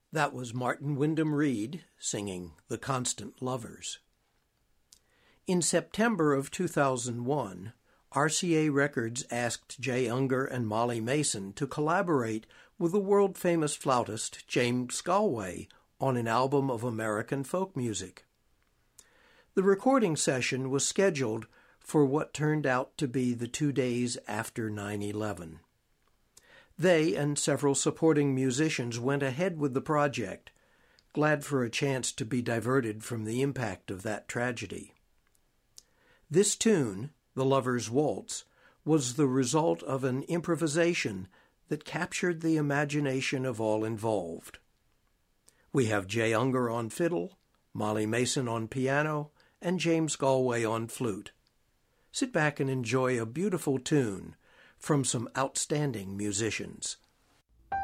That was Martin Wyndham Reed singing The Constant Lovers. In September of 2001, RCA Records asked Jay Ungar and Molly Mason to collaborate with the world-famous flautist James Galway on an album of American folk music. The recording session was scheduled for what turned out to be the 2 days after 9/11. They and several supporting musicians went ahead with the project, glad for a chance to be diverted from the impact of that tragedy. This tune, The Lover's Waltz, was the result of an improvisation that captured the imagination of all involved. We have Jay Ungar on fiddle, Molly Mason on piano, and James Galway on flute. Sit back and enjoy a beautiful tune from some outstanding musicians.